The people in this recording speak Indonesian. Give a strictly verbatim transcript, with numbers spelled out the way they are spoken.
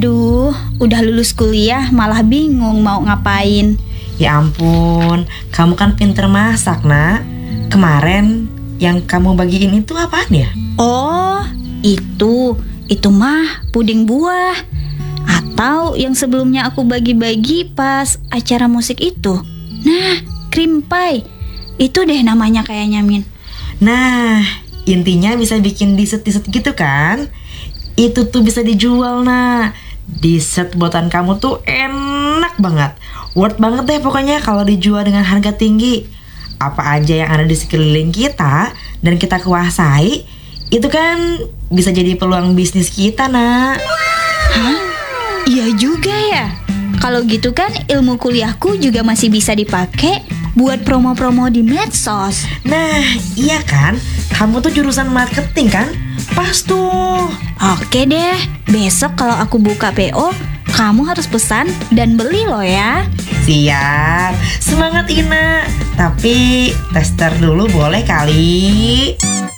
Aduh, udah lulus kuliah malah bingung mau ngapain. Ya ampun, kamu kan pinter masak, nak. Kemarin yang kamu bagiin itu apaan ya? Oh, itu, itu mah puding buah. Atau yang sebelumnya aku bagi-bagi pas acara musik itu. Nah, cream pie. Itu deh namanya kayaknya, Min. Nah, intinya bisa bikin dessert-dessert gitu kan? Itu tuh bisa dijual, nak. Dessert buatan kamu tuh enak banget. Worth banget deh pokoknya kalau dijual dengan harga tinggi. Apa aja yang ada di sekeliling kita dan kita kuasai, itu kan bisa jadi peluang bisnis kita, nak. Hah? Iya juga ya. Kalau gitu kan ilmu kuliahku juga masih bisa dipakai buat promo-promo di medsos. Nah, iya kan? Kamu tuh jurusan marketing kan? Pas tuh. Oke deh, besok kalau aku buka P O, kamu harus pesan dan beli loh ya. Siap. Semangat, Ina. Tapi tester dulu boleh kali?